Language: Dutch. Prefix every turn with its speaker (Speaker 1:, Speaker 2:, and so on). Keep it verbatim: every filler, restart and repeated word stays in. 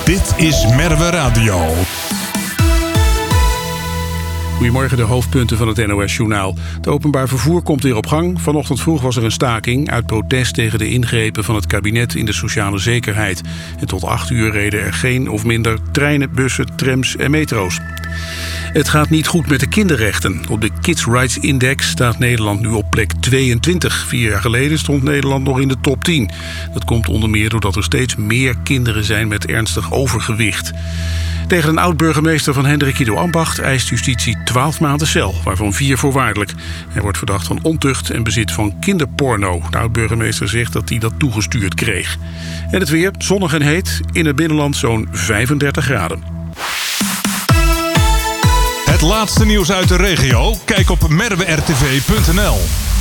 Speaker 1: Dit is Merwe Radio.
Speaker 2: Goedemorgen, de hoofdpunten van het N O S-journaal. Het openbaar vervoer komt weer op gang. Vanochtend vroeg was er een staking uit protest tegen de ingrepen van het kabinet in de sociale zekerheid. En tot acht uur reden er geen of minder treinen, bussen, trams en metro's. Het gaat niet goed met de kinderrechten. Op de Kids Rights Index staat Nederland nu op plek tweeëntwintig. Vier jaar geleden stond Nederland nog in de top tien. Dat komt onder meer doordat er steeds meer kinderen zijn met ernstig overgewicht. Tegen een oud-burgemeester van Hendrikido Ambacht eist justitie twaalf maanden cel, waarvan vier voorwaardelijk. Hij wordt verdacht van ontucht en bezit van kinderporno. De oud-burgemeester zegt dat hij dat toegestuurd kreeg. En het weer, zonnig en heet, in het binnenland zo'n vijfendertig graden.
Speaker 1: Het laatste nieuws uit de regio? Kijk op merwe r t v punt n l.